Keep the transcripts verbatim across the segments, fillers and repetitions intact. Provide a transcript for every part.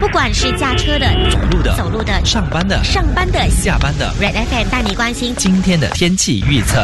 不管是驾车的、 走路的、 走路的、 上班的、 上班的、 下班的 Red F M 带你关心今天的天气预测。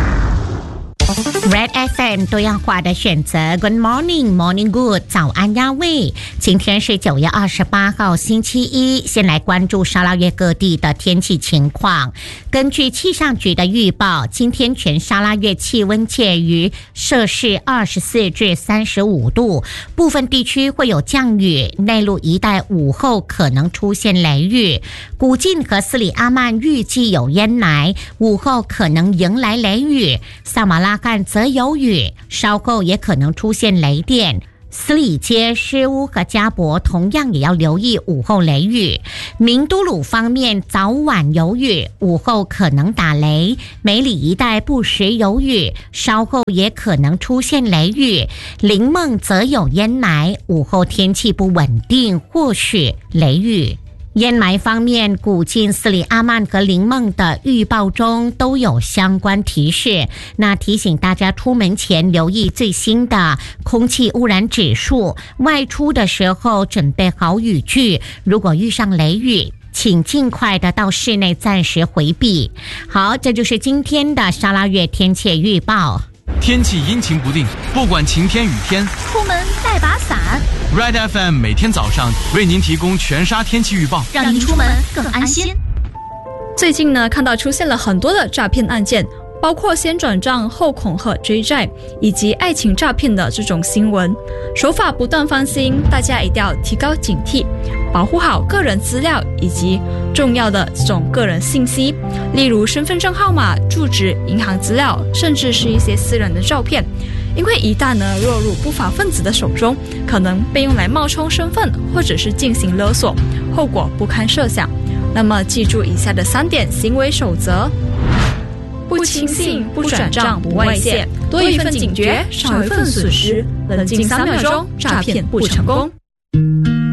Red F M 多样化的选择 Good morning, morning good 早安亚卫。今天是九月二十八号星期一，先来关注沙拉越各地的天气情况。根据气象局的预报，今天全沙拉越气温介于摄氏二十四至三十五度，部分地区会有降雨，内陆一带午后可能出现雷雨。古晋和斯里阿曼预计有烟霾，午后可能迎来雷雨。萨马拉干则有雨，稍后也可能出现雷电。斯里街、施乌和加博同样也要留意午后雷雨。明都鲁方面早晚有雨，午后可能打雷。梅里一带不时有雨，稍后也可能出现雷雨。林梦则有烟霾，午后天气不稳定，或许雷雨。烟霾方面，古晋、斯里阿曼和林梦的预报中都有相关提示。那提醒大家出门前留意最新的空气污染指数，外出的时候准备好雨具，如果遇上雷雨，请尽快的到室内暂时回避。好，这就是今天的沙拉越天气预报。 天气阴晴不定，不管晴天雨天， 出门带把伞。 Red F M 每天早上为您提供全沙天气预报， 让您出门更安心。最近呢，看到出现了很多的诈骗案件，包括先转账后恐吓追债，以及爱情诈骗的这种新闻，手法不断翻新，大家一定要提高警惕，保护好个人资料以及重要的这种个人信息，例如身份证号码、住址、银行资料，甚至是一些私人的照片。因为一旦呢落入不法分子的手中，可能被用来冒充身份，或者是进行勒索，后果不堪设想。那么记住以下的三点行为守则：不轻信、不转账、不外泄，多一份警觉，少一份损失。冷静三秒钟，诈骗不成功。